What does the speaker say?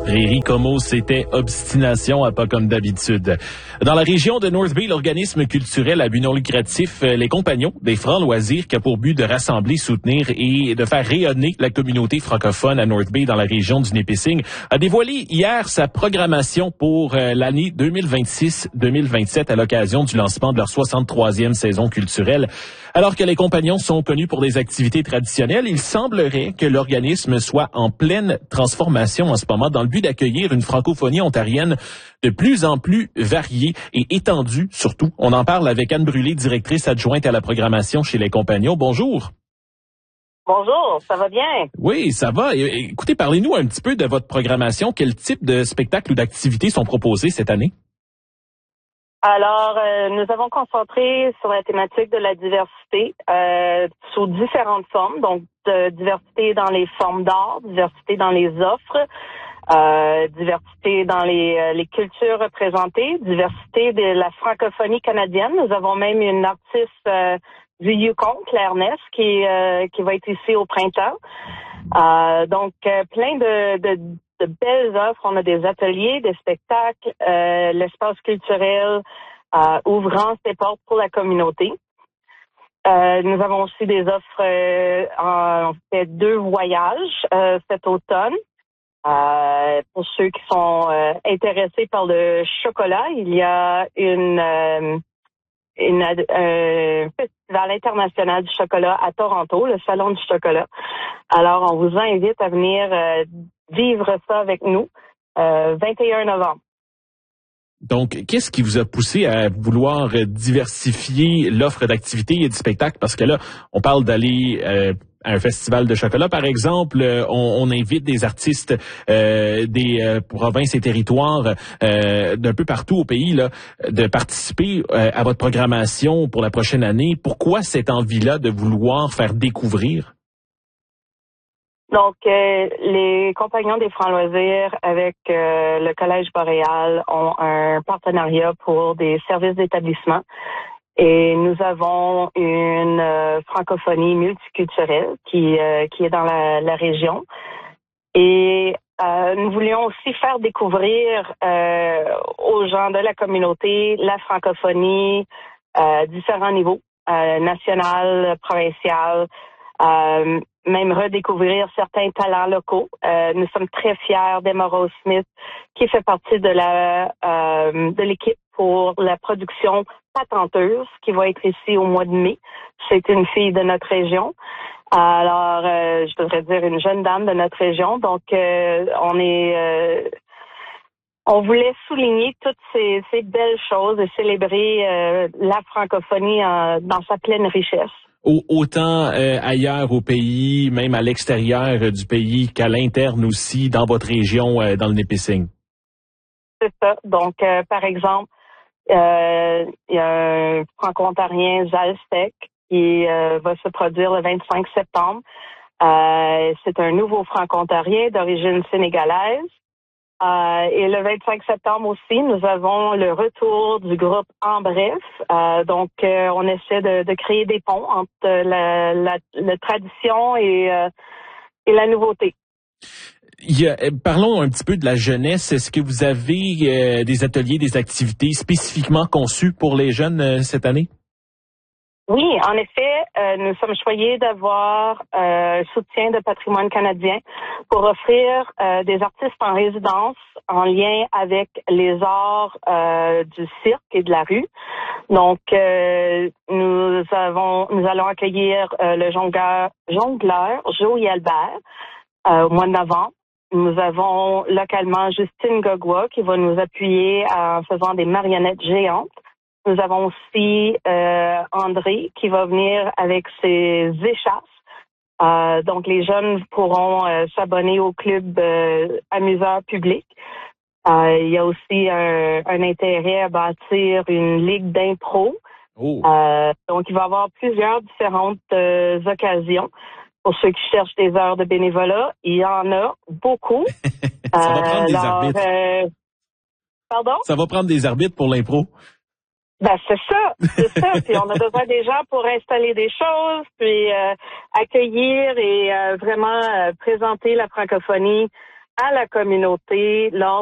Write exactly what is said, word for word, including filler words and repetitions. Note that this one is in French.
Prairie Como, c'était obstination à pas comme d'habitude. Dans la région de North Bay, l'organisme culturel à but non lucratif Les Compagnons des Francs Loisirs qui a pour but de rassembler, soutenir et de faire rayonner la communauté francophone à North Bay dans la région du Nipissing a dévoilé hier sa programmation pour l'année deux mille vingt-six deux mille vingt-sept à l'occasion du lancement de leur soixante-troisième saison culturelle. Alors que les Compagnons sont connus pour des activités traditionnelles, il semblerait que l'organisme soit en pleine transformation en ce moment dans le but d'accueillir une francophonie ontarienne de plus en plus variée et étendue surtout. On en parle avec Anne Brûlé, directrice adjointe à la programmation chez les Compagnons. Bonjour. Bonjour, ça va bien? Oui, ça va. Écoutez, parlez-nous un petit peu de votre programmation. Quel type de spectacles ou d'activités sont proposés cette année? Alors, euh, nous avons concentré sur la thématique de la diversité euh, sous différentes formes, donc de diversité dans les formes d'art, diversité dans les offres, euh, diversité dans les, euh, les cultures représentées, diversité de la francophonie canadienne. Nous avons même une artiste euh, du Yukon, Claire Ness, qui, euh, qui va être ici au printemps. Euh, donc, euh, plein de... de de belles offres. On a des ateliers, des spectacles, euh, l'espace culturel euh, ouvrant ses portes pour la communauté. Euh, nous avons aussi des offres, euh, en, on fait deux voyages euh, cet automne. Euh, pour ceux qui sont euh, intéressés par le chocolat, il y a une, euh, une euh, festival international du chocolat à Toronto, le Salon du chocolat. Alors, on vous invite à venir euh, vivre ça avec nous, euh, vingt et un novembre. Donc, qu'est-ce qui vous a poussé à vouloir diversifier l'offre d'activités et de spectacles? Parce que là, on parle d'aller euh, à un festival de chocolat, par exemple. On, on invite des artistes euh, des euh, provinces et territoires euh, d'un peu partout au pays là, de participer euh, à votre programmation pour la prochaine année. Pourquoi cette envie-là de vouloir faire découvrir? Donc, euh, les Compagnons des Francs Loisirs avec euh, le Collège Boréal ont un partenariat pour des services d'établissement et nous avons une euh, francophonie multiculturelle qui euh, qui est dans la, la région et euh, nous voulions aussi faire découvrir euh, aux gens de la communauté la francophonie à différents niveaux, euh, national, provincial, euh, même redécouvrir certains talents locaux. Euh, nous sommes très fiers d'Emma Rose Smith, qui fait partie de la euh, de l'équipe pour la production Patenteuse, qui va être ici au mois de mai. C'est une fille de notre région. Alors, euh, je devrais dire une jeune dame de notre région. Donc, euh, on est euh, on voulait souligner toutes ces, ces belles choses et célébrer euh, la francophonie en, dans sa pleine richesse. Autant euh, ailleurs au pays, même à l'extérieur euh, du pays, qu'à l'interne aussi, dans votre région, euh, dans le Nipissing. C'est ça. Donc, euh, par exemple, euh, il y a un franco-ontarien, Zalstec, qui euh, va se produire le vingt-cinq septembre. Euh, c'est un nouveau franco-ontarien d'origine sénégalaise. Euh, et le vingt-cinq septembre aussi, nous avons le retour du groupe En Bref. Euh, donc, euh, on essaie de, de créer des ponts entre la, la, la tradition et, euh, et la nouveauté. Il y a, parlons un petit peu de la jeunesse. Est-ce que vous avez euh, des ateliers, des activités spécifiquement conçues pour les jeunes euh, cette année? Oui, en effet, euh, nous sommes choyés d'avoir euh, un soutien de Patrimoine canadien pour offrir euh, des artistes en résidence en lien avec les arts euh, du cirque et de la rue. Donc, euh, nous avons, nous allons accueillir euh, le jongleur, jongleur Joey Albert euh, au mois de novembre. Nous avons localement Justine Gogua qui va nous appuyer en faisant des marionnettes géantes. Nous avons aussi euh, André qui va venir avec ses échasses. Euh, donc, les jeunes pourront euh, s'abonner au club euh, amuseur public. Euh, il y a aussi un, un intérêt à bâtir une ligue d'impro. Oh. Euh, donc, il va y avoir plusieurs différentes euh, occasions. Pour ceux qui cherchent des heures de bénévolat, il y en a beaucoup. Ça va prendre des alors, arbitres. Euh, pardon? Ça va prendre des arbitres pour l'impro. Ben c'est ça, c'est ça. Puis on a besoin des gens pour installer des choses, puis euh, accueillir et euh, vraiment euh, présenter la francophonie à la communauté lors